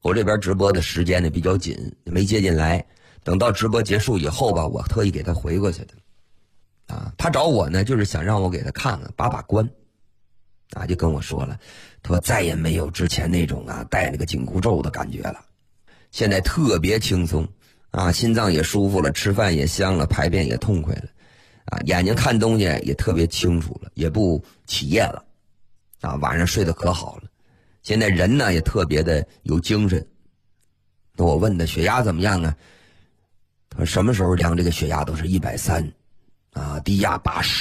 我这边直播的时间呢比较紧，没接进来。等到直播结束以后吧，我特意给他回过去的。他找我呢，就是想让我给他看看把关。就跟我说了，他说再也没有之前那种带那个紧箍咒的感觉了，现在特别轻松心脏也舒服了，吃饭也香了，排便也痛快了眼睛看东西也特别清楚了，也不起夜了晚上睡得可好了，现在人呢也特别的有精神。那我问他血压怎么样啊？他说什么时候量这个血压都是130低压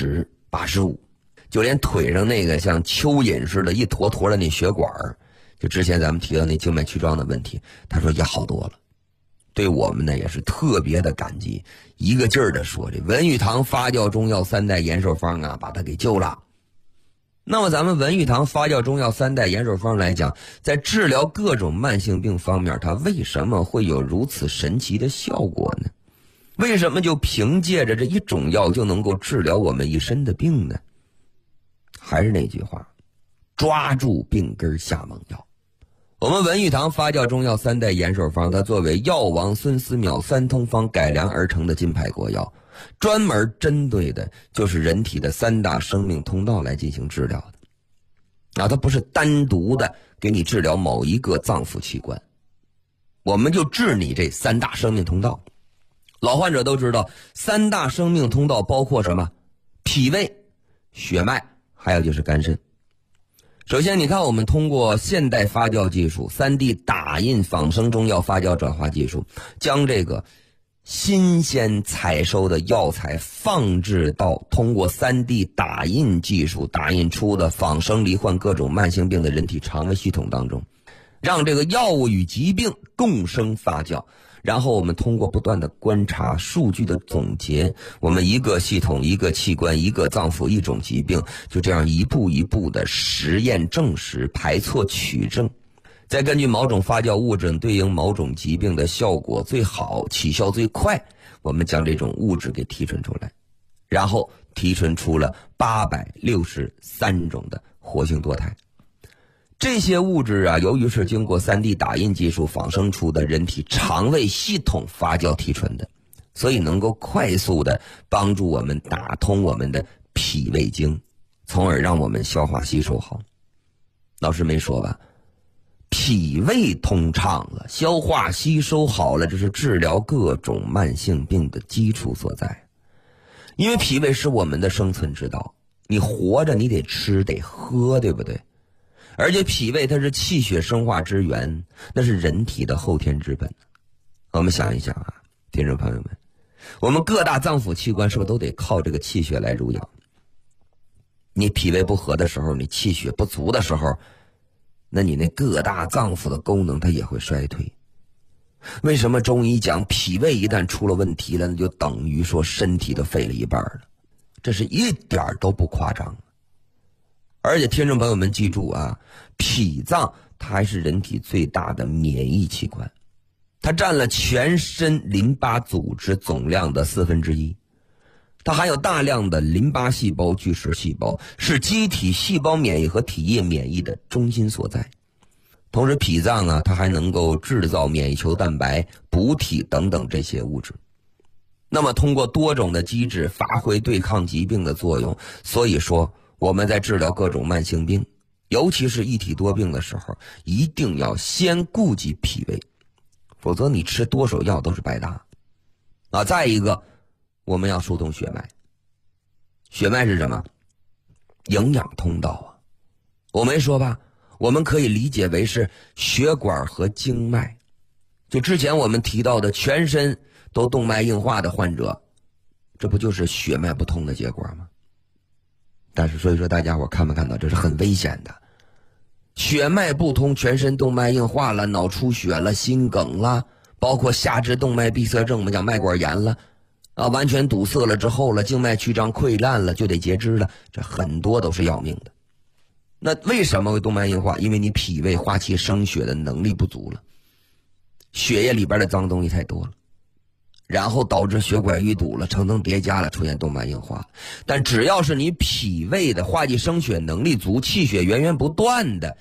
80、85，就连腿上那个像蚯蚓似的一坨坨的那血管，就之前咱们提到那静脉曲张的问题，他说也好多了。对我们呢也是特别的感激，一个劲儿的说这文玉堂发酵中药3代延寿方把他给救了。那么咱们文玉堂发酵中药3代延寿方来讲，在治疗各种慢性病方面，它为什么会有如此神奇的效果呢？为什么就凭借着这一种药就能够治疗我们一身的病呢？还是那句话，抓住病根下猛药。我们文玉堂发酵中药3代延寿方，它作为药王孙思邈3通方改良而成的金牌国药，专门针对的就是人体的3大生命通道来进行治疗的。它不是单独的给你治疗某一个脏腑器官，我们就治你这3大生命通道。老患者都知道3大生命通道包括什么？脾胃、血脉，还有就是肝肾。首先你看，我们通过现代发酵技术 3D 打印仿生中药发酵转化技术，将这个新鲜采收的药材放置到通过 3D 打印技术打印出的仿生罹患各种慢性病的人体肠胃系统当中，让这个药物与疾病共生发酵。然后我们通过不断的观察数据的总结，我们一个系统、一个器官、一个脏腑、一种疾病，就这样一步一步的实验证实、排错取证，再根据某种发酵物质对应某种疾病的效果最好、起效最快，我们将这种物质给提纯出来，然后提纯出了863种的活性多肽。这些物质由于是经过 3D 打印技术仿生出的人体肠胃系统发酵提纯的，所以能够快速的帮助我们打通我们的脾胃经，从而让我们消化吸收好。老师没说吧，脾胃通畅了，消化吸收好了，这是治疗各种慢性病的基础所在。因为脾胃是我们的生存之道，你活着你得吃得喝，对不对？而且脾胃它是气血生化之源，那是人体的后天之本。我们想一想听众朋友们，我们各大脏腑器官是不是都得靠这个气血来濡养？你脾胃不和的时候，你气血不足的时候，那你那各大脏腑的功能它也会衰退。为什么中医讲脾胃一旦出了问题了，那就等于说身体都废了一半了？这是一点都不夸张。而且听众朋友们记住脾脏它还是人体最大的免疫器官，它占了全身淋巴组织总量的1/4，它含有大量的淋巴细胞、巨噬细胞，是机体细胞免疫和体液免疫的中心所在。同时脾脏它还能够制造免疫球蛋白、补体等等这些物质。那么通过多种的机制发挥对抗疾病的作用，所以说我们在治疗各种慢性病，尤其是一体多病的时候，一定要先顾及脾胃，否则你吃多少药都是白搭再一个，我们要疏通血脉。血脉是什么？营养通道我没说吧，我们可以理解为是血管和经脉。就之前我们提到的全身都动脉硬化的患者，这不就是血脉不通的结果吗？但是所以说大家伙看没看到，这是很危险的。血脉不通，全身动脉硬化了，脑出血了，心梗了，包括下肢动脉闭塞症，我们讲脉管炎了完全堵塞了之后了，静脉曲张溃烂了，就得截肢了，这很多都是要命的。那为什么会动脉硬化？因为你脾胃化气生血的能力不足了，血液里边的脏东西太多了，然后导致血管淤堵了，层层叠加了，出现动脉硬化。但只要是你脾胃的化气生血能力足，气血源源不断的，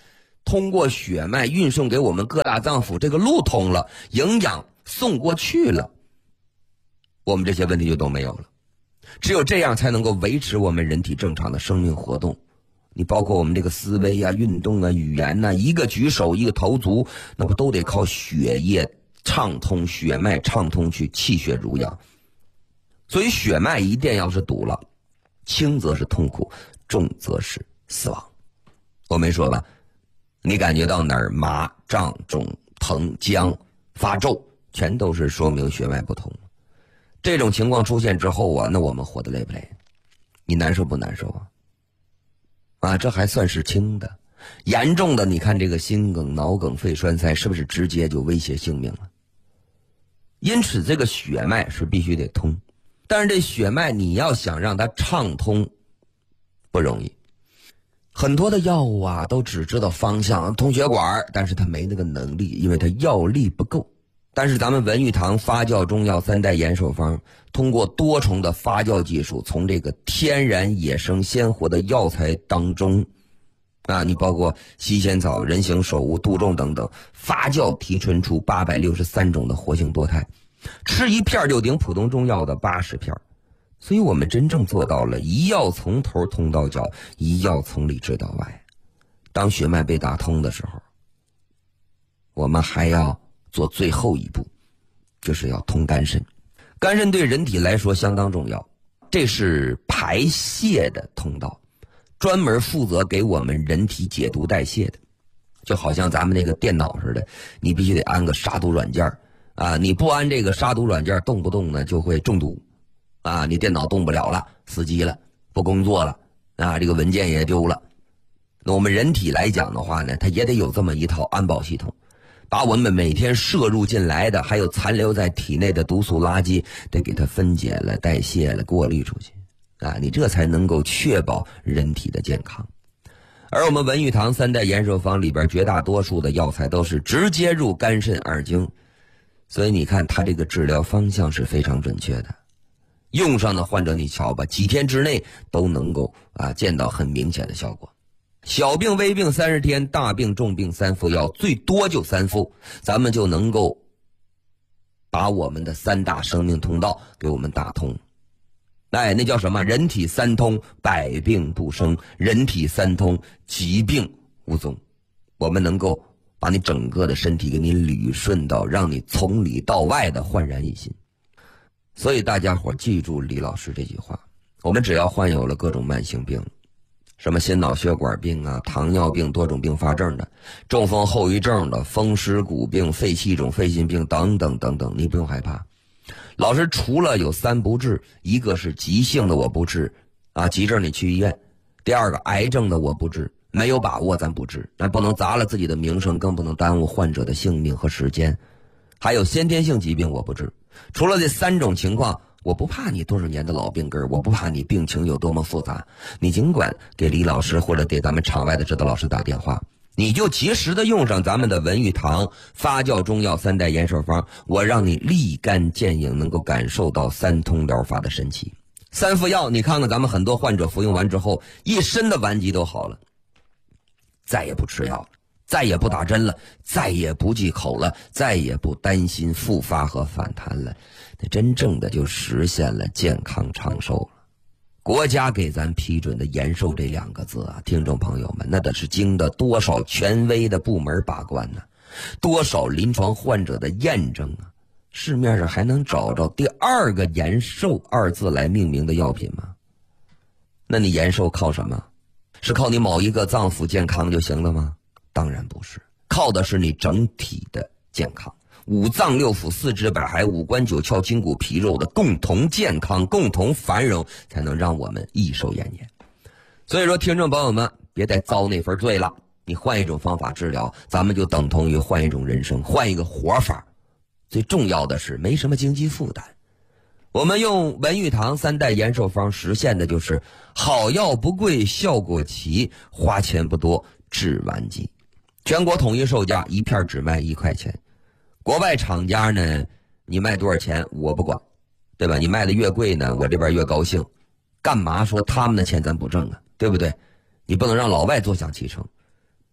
通过血脉运送给我们各大脏腑，这个路通了，营养送过去了，我们这些问题就都没有了。只有这样才能够维持我们人体正常的生命活动。你包括我们这个思维啊、运动啊、语言呐，一个举手一个投足，那不都得靠血液畅通、血脉畅通去气血濡养。所以血脉一定要是堵了，轻则是痛苦，重则是死亡。我没说吧，你感觉到哪儿麻、胀、肿、疼、僵、发皱，全都是说明血脉不通。这种情况出现之后啊，那我们活得累不累？你难受不难受啊？这还算是轻的，严重的你看这个心梗、脑梗、肺栓塞，是不是直接就威胁性命了？因此这个血脉是必须得通，但是这血脉你要想让它畅通不容易。很多的药物啊都只知道方向通血管，但是它没那个能力，因为它药力不够。但是咱们文玉堂发酵中药3代延寿方，通过多重的发酵技术，从这个天然野生鲜活的药材当中你包括西仙草、人形首乌、杜仲等等，发酵提纯出863种的活性多肽，吃一片就顶普通中药的80片。所以我们真正做到了一药从头通到脚，一药从里治到外。当血脉被打通的时候，我们还要做最后一步，就是要通肝肾。肝肾对人体来说相当重要，这是排泄的通道，专门负责给我们人体解毒代谢的。就好像咱们那个电脑似的，你必须得安个杀毒软件你不安这个杀毒软件，动不动呢就会中毒你电脑动不了了，死机了，不工作了这个文件也丢了。那我们人体来讲的话呢，它也得有这么一套安保系统，把我们每天摄入进来的还有残留在体内的毒素垃圾得给它分解了、代谢了、过滤出去你这才能够确保人体的健康。而我们文玉堂3代延寿方里边绝大多数的药材都是直接入肝肾二经，所以你看它这个治疗方向是非常准确的。用上的患者你瞧吧，几天之内都能够见到很明显的效果。小病微病30天，大病重病3副药，最多就3副，咱们就能够把我们的3大生命通道给我们打通。那叫什么？人体3通，百病不生；人体3通，疾病无踪。我们能够把你整个的身体给你捋顺到，让你从里到外的焕然一新。所以大家伙记住李老师这句话，我们只要患有了各种慢性病，什么心脑血管病糖尿病、多种并发症的、中风后遗症的、风湿骨病、肺气肿、肺心病等等等等，你不用害怕。老师除了有3不治，一个是急性的我不治急症你去医院；第二个癌症的我不治，没有把握咱不治，那不能砸了自己的名声，更不能耽误患者的性命和时间。还有先天性疾病我不治。除了这3种情况，我不怕你多少年的老病根，我不怕你病情有多么复杂，你尽管给李老师或者给咱们场外的指导老师打电话，你就及时的用上咱们的文玉堂发酵中药3代延寿方，我让你立竿见影，能够感受到3通疗法的神奇。3副药，你看看咱们很多患者服用完之后，一身的顽疾都好了，再也不吃药了，再也不打针了，再也不忌口了，再也不担心复发和反弹了，那真正的就实现了健康长寿了。国家给咱批准的延寿这2个字听众朋友们，那得是经得多少权威的部门把关多少临床患者的验证市面上还能找着第2个延寿2字来命名的药品吗？那你延寿靠什么？是靠你某一个脏腑健康就行了吗？当然不是，靠的是你整体的健康，5脏6腑4肢百骸5官9窍筋骨皮肉的共同健康、共同繁荣，才能让我们益寿延年。所以说听众朋友们，别再遭那份罪了，你换一种方法治疗，咱们就等同于换一种人生，换一个活法。最重要的是没什么经济负担。我们用文玉堂3代延寿方实现的就是好药不贵，效果齐，花钱不多，治顽疾。全国统一售价1片只卖1块钱，国外厂家呢，你卖多少钱我不管，对吧？你卖的越贵呢，我这边越高兴。干嘛说他们的钱咱不挣对不对？你不能让老外坐享其成。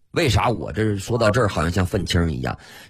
为啥我这说到这儿好像像愤青一样？